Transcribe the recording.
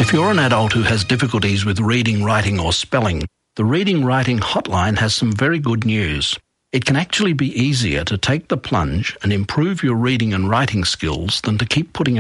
If you're an adult who has difficulties with reading, writing or spelling, the Reading Writing Hotline has some very good news. It can actually be easier to take the plunge and improve your reading and writing skills than to keep putting